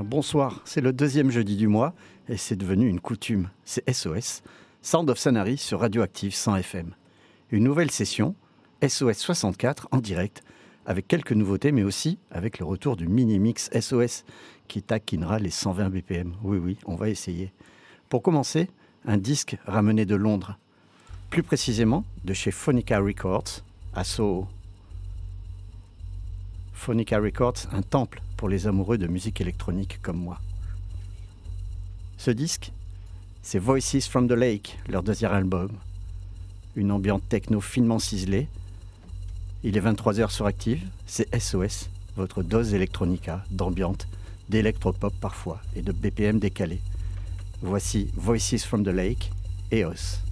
bonsoir, c'est le deuxième jeudi du mois et c'est devenu une coutume. C'est SOS, Sound of Sanary sur Radioactive 100 FM. Une nouvelle session, SOS 64 en direct, avec quelques nouveautés mais aussi avec le retour du mini-mix SOS qui taquinera les 120 BPM. Oui, on va essayer. Pour commencer, un disque ramené de Londres, plus précisément de chez Phonica Records à Soho. Phonica Records, un temple pour les amoureux de musique électronique comme moi. Ce disque, c'est Voices from the Lake, leur deuxième album. Une ambiance techno finement ciselée. Il est 23h sur Active, c'est SOS, votre dose electronica, d'ambiance, d'électropop parfois et de BPM décalés. Voici Voices from the Lake, EOS.